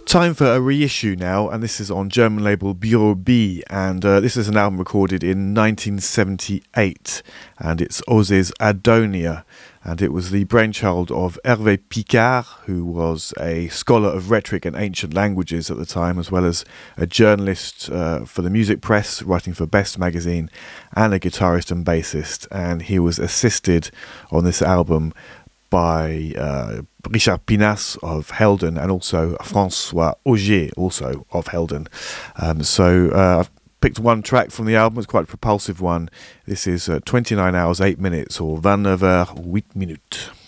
Time for a reissue now, and this is on German label Bureau B, and this is an album recorded in 1978, and it's Oz's Adonia, and it was the brainchild of Hervé Picard, who was a scholar of rhetoric and ancient languages at the time, as well as a journalist for the music press, writing for Best magazine, and a guitarist and bassist, and he was assisted on this album by Richard Pinas of Helden and also François Augier, also of Helden. So I've picked one track from the album. It's quite a propulsive one. This is 29 hours 8 minutes, or 29 heures 8 minutes.